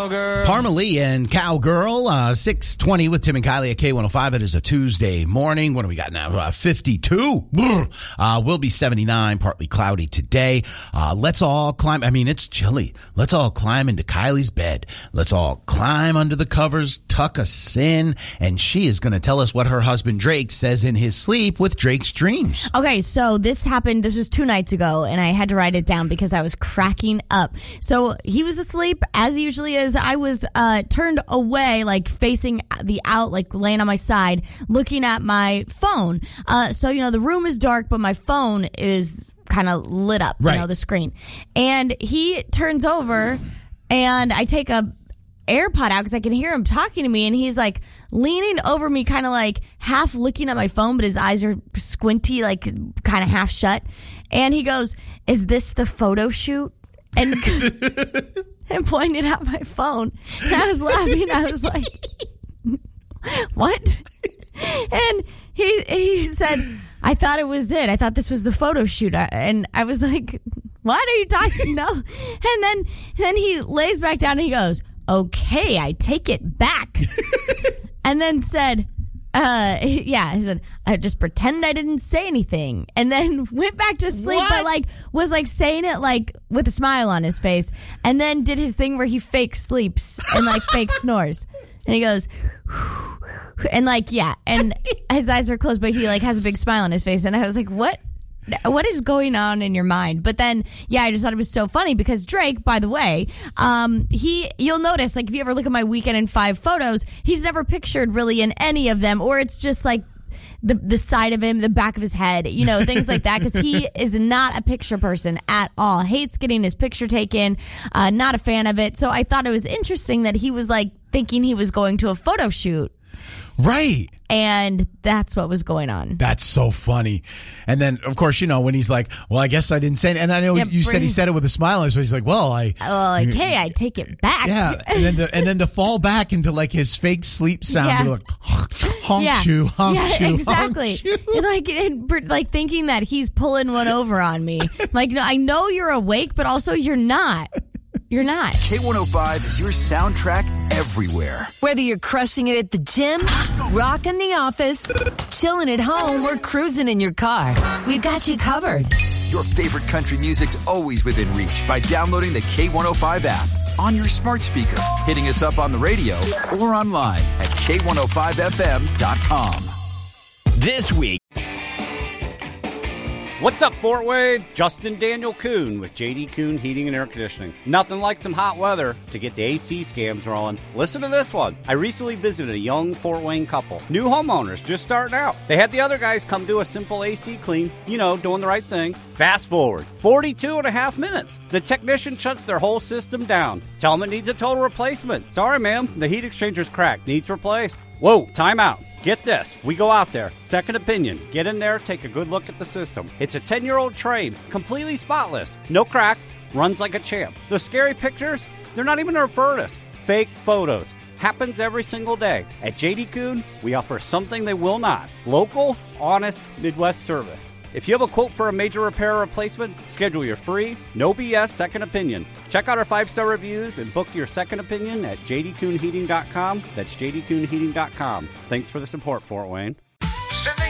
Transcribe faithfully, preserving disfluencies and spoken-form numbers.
Cowgirl. Parmalee and Cowgirl, uh, six twenty with Tim and Kylie at K one oh five. It is a Tuesday morning. What do we got now? Uh, fifty-two. Uh, will be seventy-nine, partly cloudy today. Uh, let's all climb. I mean, it's chilly. Let's all climb into Kylie's bed. Let's all climb under the covers, tuck us in, and she is going to tell us what her husband Drake says in his sleep with Drake's dreams. Okay, so this happened, this was two nights ago, and I had to write it down because I was cracking up. So he was asleep, as he usually is. I was uh, turned away, like facing the out, like laying on my side, looking at my phone. Uh, so, you know, the room is dark, but my phone is kind of lit up, right. You know, the screen. And he turns over, and I take a AirPod out because I can hear him talking to me, and he's like leaning over me, kind of like half looking at my phone, but his eyes are squinty, like kind of half shut. And he goes, "Is this the photo shoot?" And and pointed at my phone. And I was laughing. I was like, "What?" And he he said, "I thought it was it. I thought this was the photo shoot." And I was like, "What are you talking about?" No. And then then he lays back down and he goes, "Okay, I take it back." And then said, uh, yeah, he said, "I just pretend I didn't say anything." And then went back to sleep, What? but like, was like saying it like with a smile on his face. And then did his thing where he fake sleeps and like fake snores. And he goes, and like, yeah, and his eyes are closed, but he like has a big smile on his face. And I was like, what? What is going on in your mind? But then, yeah, I just thought it was so funny because Drake, by the way, um, he, you'll notice, like, if you ever look at my Weekend in Five photos, he's never pictured really in any of them, or it's just like the the side of him, the back of his head, you know, things like that, because he is not a picture person at all. Hates getting his picture taken, uh, not a fan of it. So I thought it was interesting that he was like thinking he was going to a photo shoot. Right. And that's what was going on. That's so funny. And then, of course, you know, when he's like, "Well, I guess I didn't say it." And I know Yeah, you said he bring- said it with a smile on his face. He's like, well, I... Well, like, hey, I take it back. Yeah. And then to, and then to fall back into, like, his fake sleep sound. Yeah. Be like, honk Yeah. shoe, honk yeah, shoe, exactly. honk shoe. And like, and, like thinking that he's pulling one over on me. Like, no, I know you're awake, but also you're not. You're not. K one oh five is your soundtrack everywhere. Whether you're crushing it at the gym, rocking the office, chilling at home, or cruising in your car, we've got you covered. Your favorite country music's always within reach by downloading the K one oh five app on your smart speaker, hitting us up on the radio, or online at K one oh five F M dot com. This week. What's up, Fort Wayne? Justin Daniel Kuhn with J D Kuhn Heating and Air Conditioning. Nothing like some hot weather to get the A C scams rolling. Listen to this one. I recently visited a young Fort Wayne couple. New homeowners just starting out. They had the other guys come do a simple A C clean, you know, doing the right thing. Fast forward, forty-two and a half minutes. The technician shuts their whole system down. Tell them it needs a total replacement. Sorry, ma'am, the heat exchanger's cracked. Needs replaced. Whoa, time out. Get this. We go out there. Second opinion. Get in there, take a good look at the system. It's a ten-year-old trade, completely spotless. No cracks, runs like a champ. The scary pictures, they're not even our furnace. Fake photos. Happens every single day. At J D Kuhn, we offer something they will not. Local, honest, Midwest service. If you have a quote for a major repair or replacement, schedule your free, no B S second opinion. Check out our five-star reviews and book your second opinion at J D Kuhn Heating dot com. That's J D Kuhn Heating dot com. Thanks for the support, Fort Wayne.